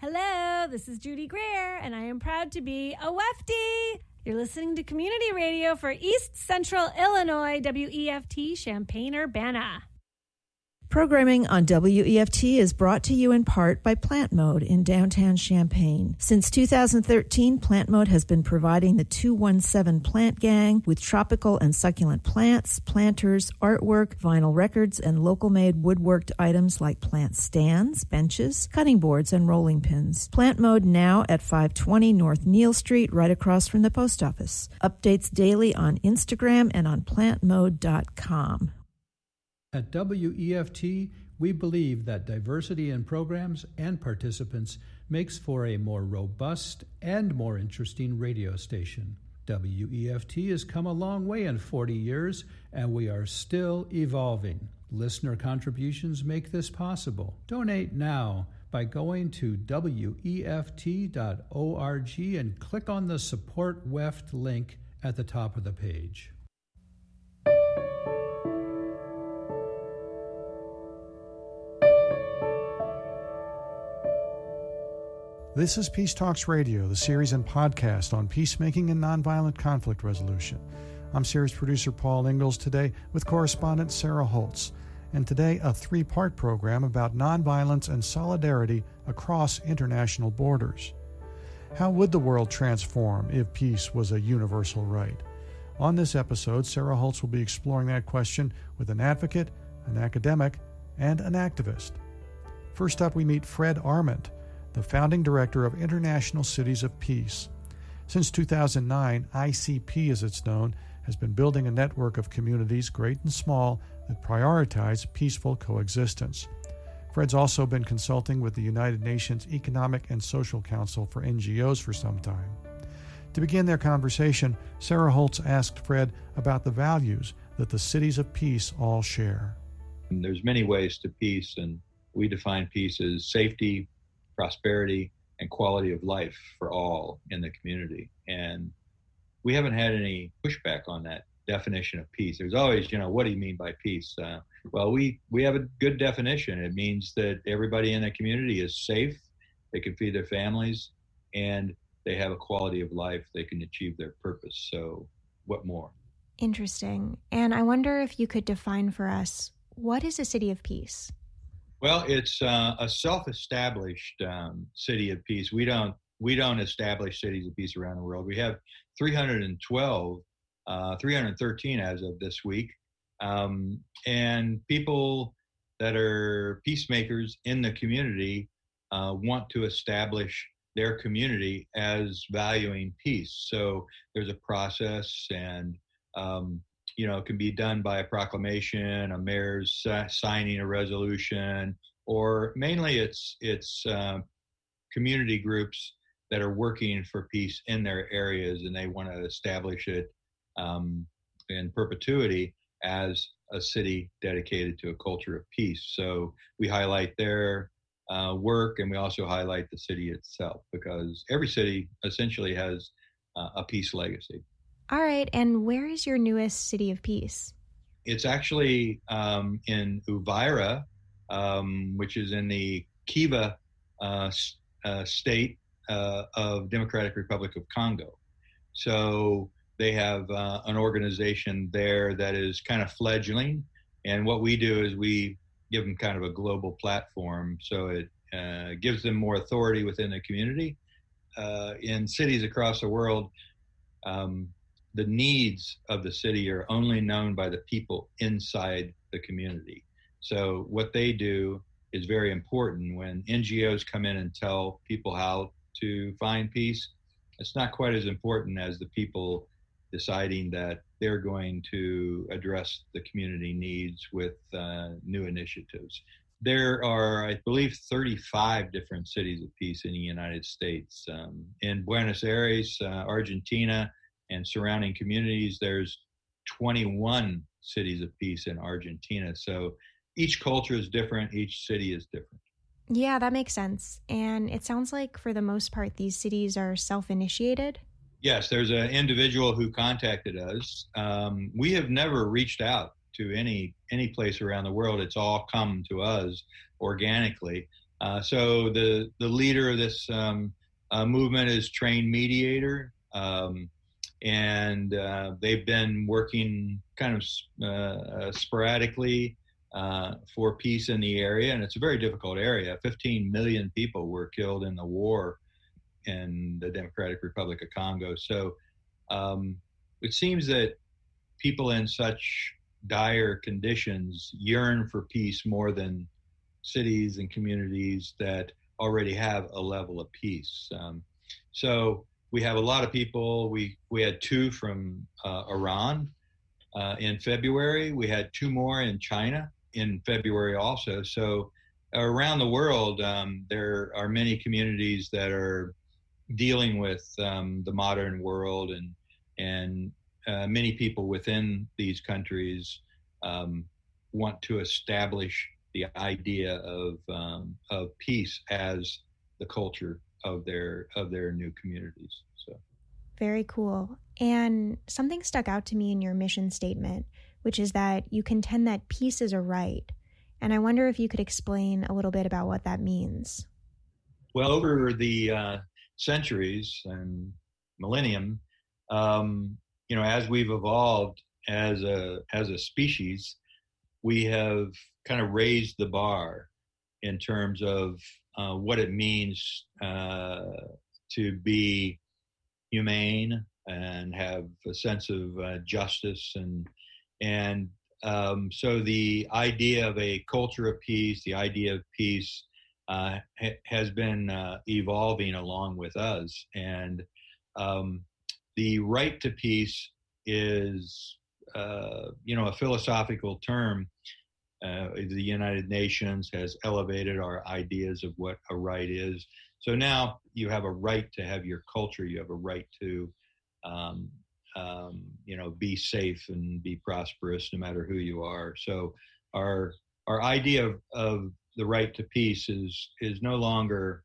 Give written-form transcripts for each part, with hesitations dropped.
Hello, this is Judy Greer, and I am proud to be a Wefty. You're listening to Community Radio for East Central Illinois, WEFT Champaign-Urbana. Programming on WEFT is brought to you in part by Plant Mode in downtown Champaign. Since 2013, Plant Mode has been providing the 217 Plant Gang with tropical and succulent plants, planters, artwork, vinyl records, and local-made woodworked items like plant stands, benches, cutting boards, and rolling pins. Plant Mode now at 520 North Neal Street, right across from the post office. Updates daily on Instagram and on plantmode.com. At WEFT, we believe that diversity in programs and participants makes for a more robust and more interesting radio station. WEFT has come a long way in 40 years, and we are still evolving. Listener contributions make this possible. Donate now by going to WEFT.org and click on the Support WEFT link at the top of the page. This is Peace Talks Radio, the series and podcast on peacemaking and nonviolent conflict resolution. I'm series producer Paul Ingalls today with correspondent Sarah Holtz. And today, a three-part program about nonviolence and solidarity across international borders. How would the world transform if peace was a universal right? On this episode, Sarah Holtz will be exploring that question with an advocate, an academic, and an activist. First up, we meet Fred Arment, the founding director of International Cities of Peace. Since 2009, ICP, as it's known, has been building a network of communities, great and small, that prioritize peaceful coexistence. Fred's also been consulting with the United Nations Economic and Social Council for NGOs for some time. To begin their conversation, Sarah Holtz asked Fred about the values that the Cities of Peace all share. There's many ways to peace, and we define peace as safety, prosperity, and quality of life for all in the community. And we haven't had any pushback on that definition of peace. There's always, what do you mean by peace? Well, we have a good definition. It means that everybody in the community is safe, they can feed their families, and they have a quality of life. They can achieve their purpose. So what more? Interesting. And I wonder if you could define for us, what is a city of peace? Well, it's a self-established city of peace. We don't establish cities of peace around the world. We have 313 as of this week, and people that are peacemakers in the community want to establish their community as valuing peace. So there's a process, and it can be done by a proclamation, a mayor's signing a resolution, or mainly it's community groups that are working for peace in their areas, and they want to establish it in perpetuity as a city dedicated to a culture of peace. So we highlight their work, and we also highlight the city itself, because every city essentially has a peace legacy. All right, and where is your newest city of peace? It's actually in Uvira, which is in the Kivu state of Democratic Republic of Congo. So they have an organization there that is kind of fledgling, and what we do is we give them kind of a global platform, so it gives them more authority within the community. In cities across the world, the needs of the city are only known by the people inside the community. So what they do is very important. When NGOs come in and tell people how to find peace, it's not quite as important as the people deciding that they're going to address the community needs with new initiatives. There are, I believe, 35 different cities of peace in the United States. In Buenos Aires, Argentina, and surrounding communities, there's 21 cities of peace in Argentina. So each culture is different, each city is different. Yeah, that makes sense. And it sounds like for the most part, these cities are self-initiated? Yes, there's an individual who contacted us. We have never reached out to any place around the world. It's all come to us organically. So the leader of this movement is Trained Mediator, and they've been working kind of sporadically for peace in the area, and it's a very difficult area. 15 million people were killed in the war in the Democratic Republic of Congo. So it seems that people in such dire conditions yearn for peace more than cities and communities that already have a level of peace. So we have a lot of people. We had 2 from Iran in February. We had 2 more in China in February also. So around the world, there are many communities that are dealing with the modern world, and many people within these countries want to establish the idea of peace as the culture of their new communities. So very cool. And something stuck out to me in your mission statement, which is that you contend that peace is a right. And I wonder if you could explain a little bit about what that means. Well, over the centuries and millennium, as we've evolved as a species, we have kind of raised the bar in terms of what it means to be humane and have a sense of justice, and so the idea of a culture of peace, the idea of peace, has been evolving along with us, and the right to peace is a philosophical term. The United Nations has elevated our ideas of what a right is. So now you have a right to have your culture. You have a right to, be safe and be prosperous no matter who you are. So our idea of the right to peace is no longer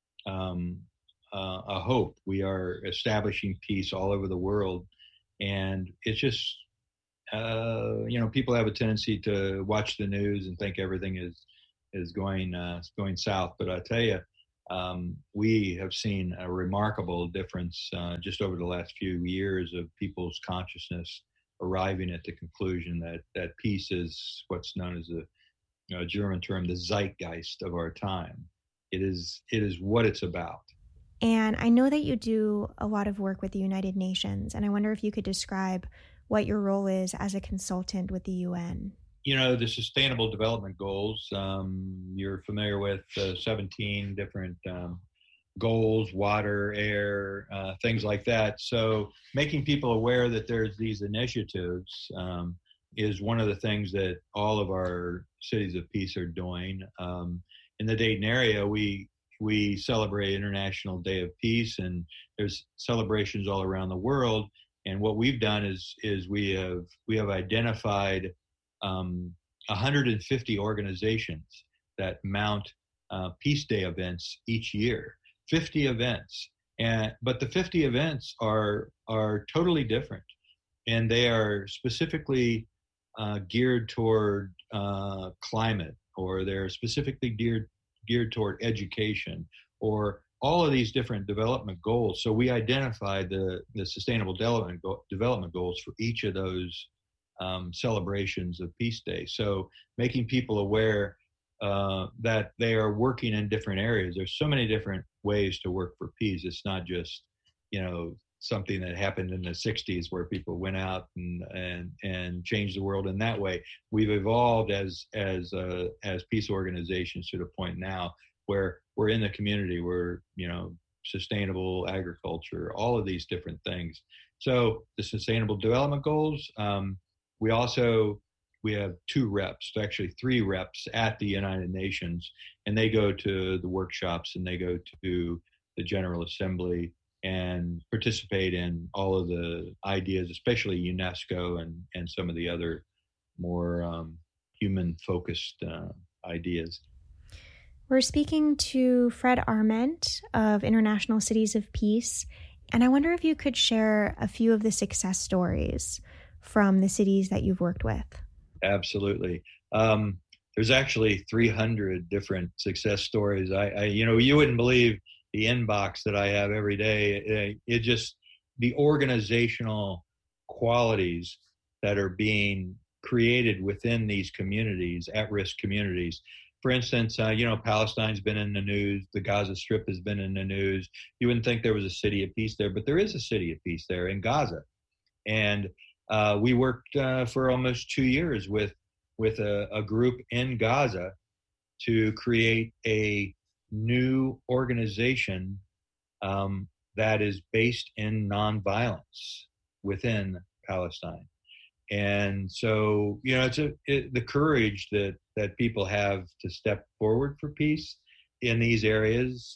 a hope. We are establishing peace all over the world, and it's just people have a tendency to watch the news and think everything is going south. But I tell you, we have seen a remarkable difference just over the last few years of people's consciousness arriving at the conclusion that peace is what's known as a German term, the zeitgeist of our time. It is what it's about. And I know that you do a lot of work with the United Nations, and I wonder if you could describe what your role is as a consultant with the UN. The Sustainable Development Goals, you're familiar with 17 different goals, water, air, things like that. So making people aware that there's these initiatives is one of the things that all of our cities of peace are doing. In the Dayton area, we celebrate International Day of Peace, and there's celebrations all around the world. And what we've done is we have identified 150 organizations that mount Peace Day events each year, 50 events. But the 50 events are totally different, and they are specifically geared toward climate, or they're specifically geared toward education, or all of these different development goals. So we identified the Sustainable Development Goals for each of those celebrations of Peace Day. So making people aware that they are working in different areas. There's so many different ways to work for peace. It's not just, something that happened in the 60s where people went out and changed the world in that way. We've evolved as peace organizations to the point now where we're in the community, we're, sustainable agriculture, all of these different things. So the Sustainable Development Goals, we have 2 reps, actually 3 reps at the United Nations, and they go to the workshops and they go to the General Assembly and participate in all of the ideas, especially UNESCO and some of the other more human-focused ideas. We're speaking to Fred Arment of International Cities of Peace, and I wonder if you could share a few of the success stories from the cities that you've worked with. Absolutely. there's actually 300 different success stories. You wouldn't believe the inbox that I have every day. It just, the organizational qualities that are being created within these communities, at-risk communities. For instance, Palestine's been in the news. The Gaza Strip has been in the news. You wouldn't think there was a city of peace there, but there is a city of peace there in Gaza. And we worked for almost 2 years with a group in Gaza to create a new organization that is based in nonviolence within Palestine. And so, it's the courage that people have to step forward for peace in these areas.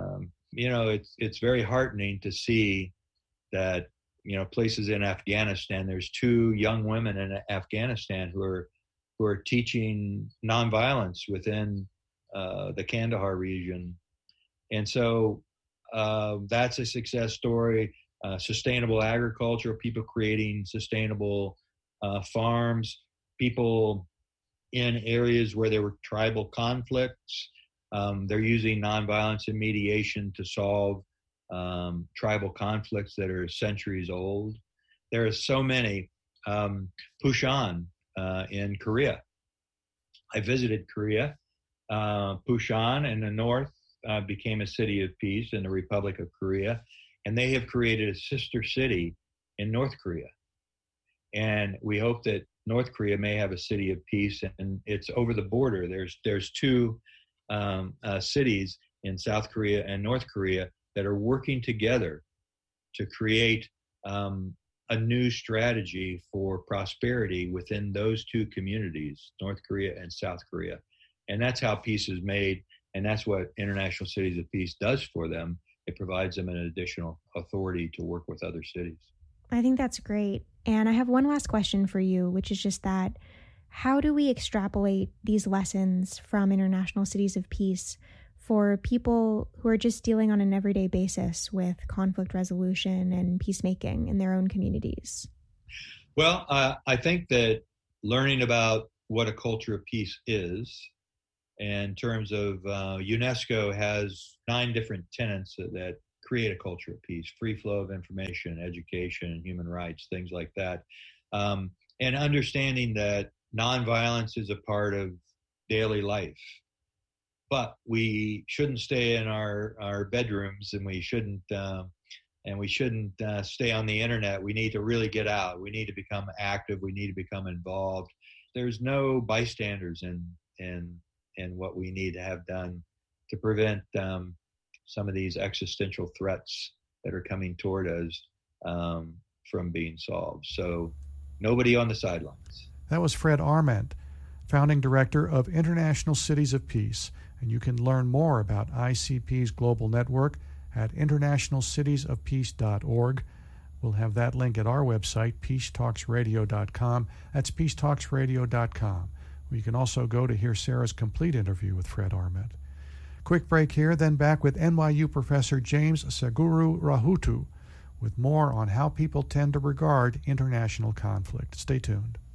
It's very heartening to see that, places in Afghanistan, there's 2 young women in Afghanistan who are teaching nonviolence within the Kandahar region. And so that's a success story. Sustainable agriculture, people creating sustainable farms, people in areas where there were tribal conflicts. They're using nonviolence and mediation to solve tribal conflicts that are centuries old. There are so many. Pushan in Korea. I visited Korea. Pushan in the north became a city of peace in the Republic of Korea, and they have created a sister city in North Korea. And we hope that North Korea may have a city of peace, and it's over the border. There's 2 cities in South Korea and North Korea that are working together to create a new strategy for prosperity within those 2 communities, North Korea and South Korea. And that's how peace is made, and that's what International Cities of Peace does for them. It provides them an additional authority to work with other cities. I think that's great. And I have one last question for you, which is just that, how do we extrapolate these lessons from International Cities of Peace for people who are just dealing on an everyday basis with conflict resolution and peacemaking in their own communities? Well, I think that learning about what a culture of peace is, in terms of UNESCO has 9 different tenets that create a culture of peace: free flow of information, education, human rights, things like that. And understanding that nonviolence is a part of daily life. But we shouldn't stay in our bedrooms, and we shouldn't stay on the internet. We need to really get out. We need to become active. We need to become involved. There's no bystanders in what we need to have done to prevent some of these existential threats that are coming toward us from being solved. So nobody on the sidelines. That was Fred Arment, founding director of International Cities of Peace. And you can learn more about ICP's global network at internationalcitiesofpeace.org. We'll have that link at our website, peacetalksradio.com. That's peacetalksradio.com, where you can also go to hear Sarah's complete interview with Fred Arment. Quick break here, then back with NYU professor James Saguru Rahutu with more on how people tend to regard international conflict. Stay tuned.